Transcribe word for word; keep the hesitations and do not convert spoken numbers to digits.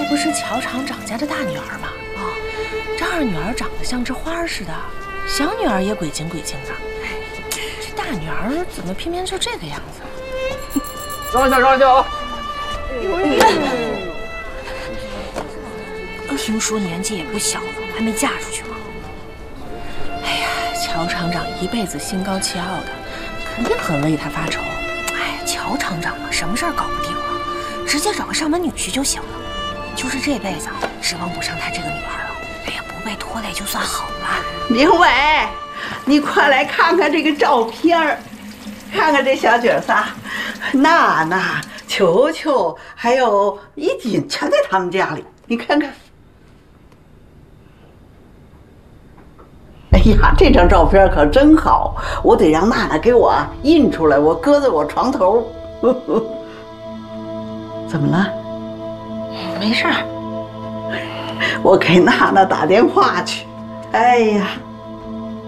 不是乔厂长家的大女儿吗？哦，这二女儿长得像只花似的，小女儿也鬼精鬼精的。哎，这大女儿怎么偏偏就这个样子？ 让一下，让一下啊！ 听说年纪也不小了，还没嫁出去吗？哎呀，乔厂长一辈子心高气傲的，肯定很为他发愁。哎，乔厂长嘛，什么事儿搞不定啊，直接找个上门女婿就行了。就是这辈子指望不上他这个女儿了。哎呀，不被拖累就算好了。 明伟，你快来看看这个照片，看看这小姐仨，娜娜、球球还有一锦全在他们家里，你看看。哎呀，这张照片可真好，我得让娜娜给我印出来，我搁在我床头。呵呵，怎么了？ 没事儿， 我给娜娜打电话去。哎呀。